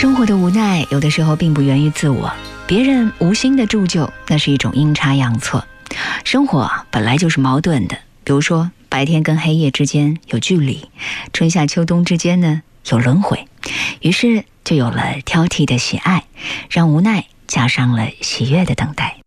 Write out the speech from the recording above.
生活的无奈有的时候并不源于自我，别人无心的铸就，那是一种阴差阳错。生活本来就是矛盾的，比如说白天跟黑夜之间有距离，春夏秋冬之间呢有轮回，于是就有了挑剔的喜爱，让无奈加上了喜悦的等待。